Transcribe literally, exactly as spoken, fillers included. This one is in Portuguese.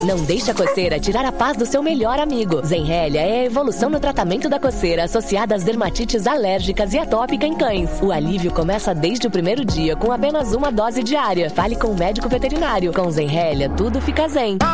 Não deixe a coceira tirar a paz do seu melhor amigo. Zenrelia é a evolução no tratamento da coceira associada às dermatites alérgicas e atópica em cães. O alívio começa desde o primeiro dia com apenas uma dose diária. Fale com o médico veterinário. Com Zenrelia, tudo fica zen.